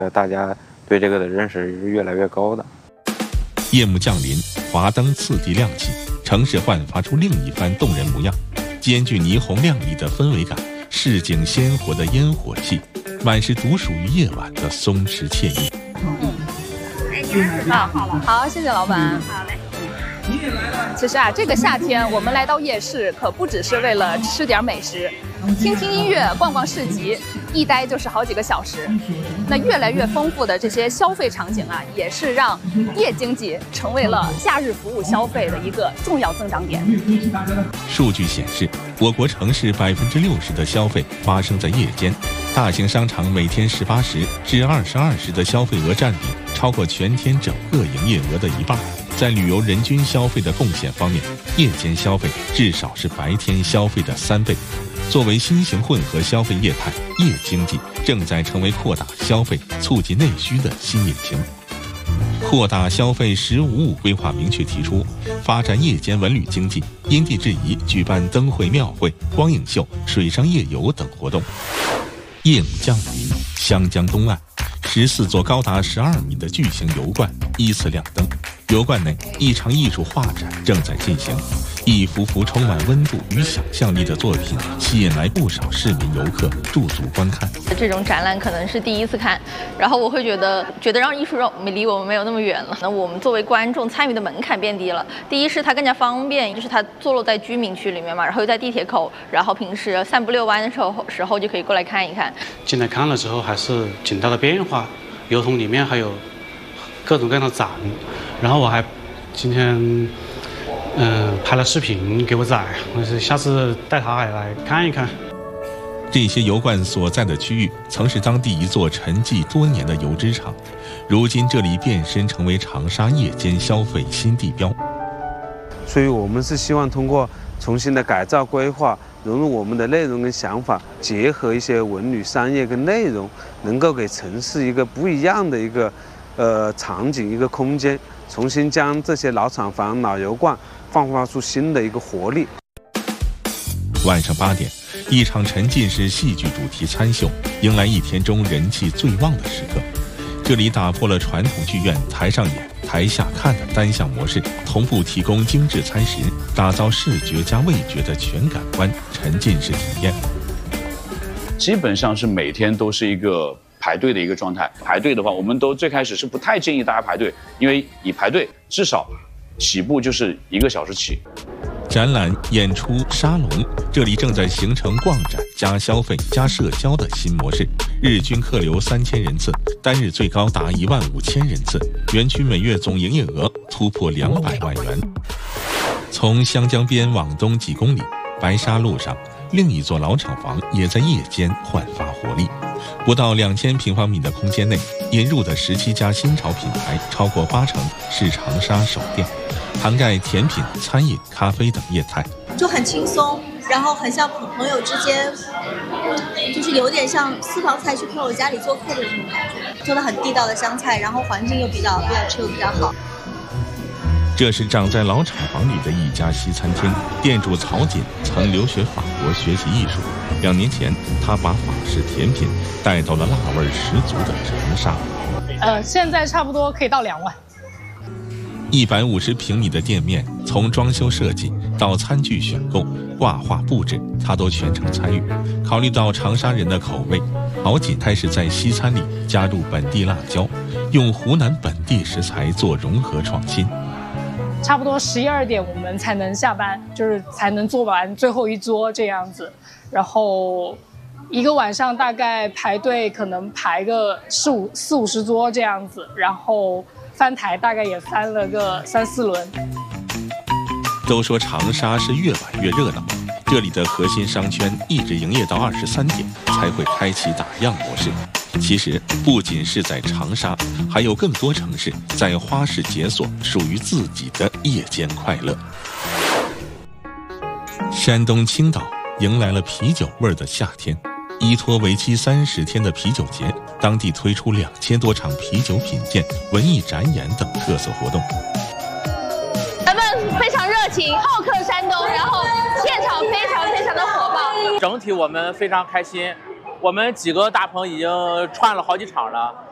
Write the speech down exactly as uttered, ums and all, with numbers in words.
呃，大家对这个的认识是越来越高的。 夜幕降临，华灯次第亮起，城市焕发出另一番动人模样，兼具霓虹亮丽的氛围感，市井鲜活的烟火气，满是独属于夜晚的松弛惬意。 嗯，啊，好了，好，谢谢老板。好嘞。其实啊，这个夏天我们来到夜市，可不只是为了吃点美食，听听音乐，逛逛市集，一待就是好几个小时。那越来越丰富的这些消费场景啊，也是让夜经济成为了假日服务消费的一个重要增长点。 数据显示，我国城市百分之六十的消费发生在夜间，大型商场每天十八时至二十二时的消费额占比超过全天整个营业额的一半。在旅游人均消费的贡献方面，夜间消费至少是白天消费的三倍。作为新型混合消费业态，夜经济正在成为扩大消费、促进内需的新引擎。扩大消费“十五五”规划明确提出，发展夜间文旅经济，因地制宜举办灯会、庙会、光影秀、水上夜游等活动。夜幕降临，湘江东岸，十四座高达十二米的巨型油罐依次亮灯。油罐内，一场艺术画展正在进行，一幅幅充满温度与想象力的作品吸引来不少市民游客驻足观看。 这种展览可能是第一次看，然后我会觉得，觉得让艺术让离我们没有那么远了。那我们作为观众参与的门槛变低了。第一是它更加方便，就是它坐落在居民区里面嘛，然后又在地铁口，然后平时散步遛弯的时候时候就可以过来看一看。 进来看了之后，还是挺大的变化。油桶里面还有各种各样的展，然后我还今天嗯、呃、拍了视频给我仔，我是下次带他也来看一看。 这些油罐所在的区域曾是当地一座沉寂多年的油脂厂，如今这里变身成为长沙夜间消费新地标。 所以我们是希望通过重新的改造规划，融入我们的内容跟想法，结合一些文旅商业跟内容，能够给城市一个不一样的一个呃场景、一个空间，重新将这些老厂房、老油罐焕发出新的一个活力。 晚上八点，一场沉浸式戏剧主题餐秀迎来一天中人气最旺的时刻。这里打破了传统剧院台上演、台下看的单向模式，同步提供精致餐食，打造视觉加味觉的全感官沉浸式体验。 基本上是每天都是一个排队的一个状态。排队的话，我们都最开始是不太建议大家排队，因为你排队至少起步就是一个小时起。 展览、演出、沙龙，这里正在形成逛展加消费加社交的新模式。日均客流三千人次，单日最高达一万五千人次，园区每月总营业额突破两百万元。从湘江边往东几公里，白沙路上另一座老厂房也在夜间焕发活力。不到两千平方米的空间内，引入的十七家新潮品牌，超过八成是长沙首店，涵盖甜品、餐饮、咖啡等业态， 就很轻松，然后很像朋友之间，就是有点像私房菜去朋友家里做客的那种感觉，做的很地道的湘菜，然后环境又比较比较 chill 比较好。 这是长在老厂房里的一家西餐厅，店主曹锦曾留学法国学习艺术，两年前他把法式甜品带到了辣味十足的长沙。 呃，现在差不多可以到两万。 一百五十平米的店面，从装修设计到餐具选购、挂画布置，他都全程参与。考虑到长沙人的口味，曹锦开始在西餐里加入本地辣椒，用湖南本地食材做融合创新。 差不多十一二点我们才能下班，就是才能做完最后一桌这样子。然后一个晚上大概排队可能排个四五四五十桌这样子，然后翻台大概也翻了个三四轮。 都说长沙是越晚越热闹，这里的核心商圈一直营业到二十三点才会开启打烊模式。其实不仅是在长沙，还有更多城市在花市解锁属于自己的夜间快乐。山东青岛迎来了啤酒味的夏天，依托为期三十天的啤酒节，当地推出两千多场啤酒品鉴、文艺展演等特色活动。 咱们非常热情，好客山东，然后现场非常非常的火爆。 整体我们非常开心。我们几个大棚已经串了好几场了，